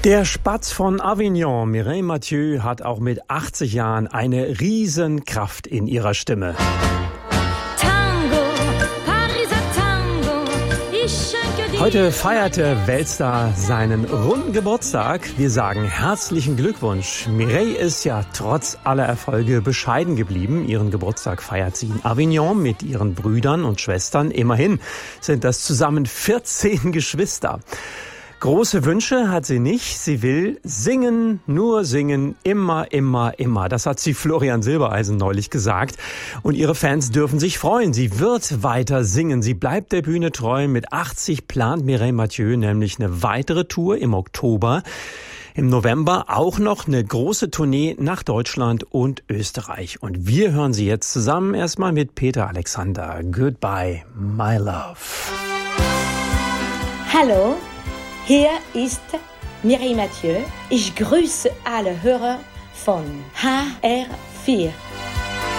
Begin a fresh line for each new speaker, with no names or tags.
Der Spatz von Avignon, Mireille Mathieu, hat auch mit 80 Jahren eine Riesenkraft in ihrer Stimme. Heute feierte Weltstar seinen runden Geburtstag. Wir sagen herzlichen Glückwunsch. Mireille ist ja trotz aller Erfolge bescheiden geblieben. Ihren Geburtstag feiert sie in Avignon mit ihren Brüdern und Schwestern. Immerhin sind das zusammen 14 Geschwister. Große Wünsche hat sie nicht. Sie will singen, nur singen, immer, immer, immer. Das hat sie Florian Silbereisen neulich gesagt. Und ihre Fans dürfen sich freuen. Sie wird weiter singen. Sie bleibt der Bühne treu. Mit 80 plant Mireille Mathieu nämlich eine weitere Tour im Oktober. Im November auch noch eine große Tournee nach Deutschland und Österreich. Und wir hören sie jetzt zusammen erstmal mit Peter Alexander. Goodbye, my love.
Hallo. Hier ist Mireille Mathieu. Ich grüße alle Hörer von HR4.